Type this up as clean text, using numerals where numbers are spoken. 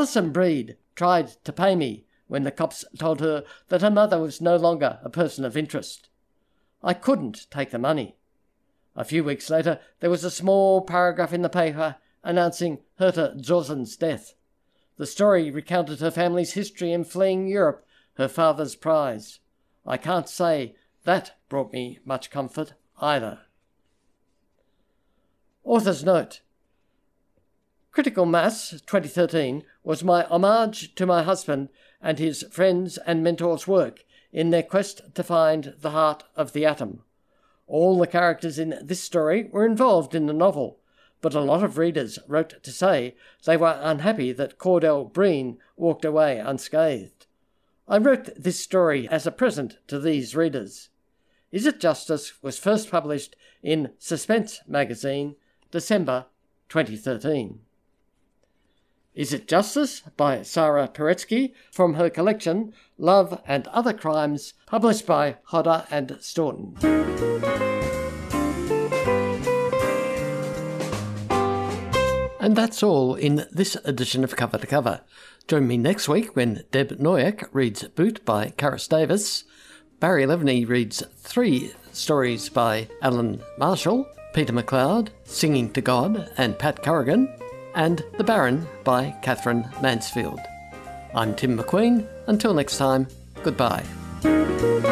Alison Breed tried to pay me when the cops told her that her mother was no longer a person of interest. I couldn't take the money. A few weeks later, there was a small paragraph in the paper announcing Herta Zosen's death. The story recounted her family's history in fleeing Europe, her father's prize. I can't say that brought me much comfort either. Author's note. Critical Mass 2013 was my homage to my husband and his friends and mentors' work in their quest to find the heart of the atom. All the characters in this story were involved in the novel, but a lot of readers wrote to say they were unhappy that Cordell Breen walked away unscathed. I wrote this story as a present to these readers. Is It Justice was first published in Suspense magazine, December 2013. Is It Justice by Sarah Paretsky from her collection Love and Other Crimes, published by Hodder and Stoughton. And that's all in this edition of Cover to Cover. Join me next week when Deb Noyak reads Boot by Karis Davis, Barry Leviney reads 3 stories by Alan Marshall, Peter MacLeod, Singing to God and Pat Corrigan, and The Baron by Catherine Mansfield. I'm Tim McQueen. Until next time, goodbye.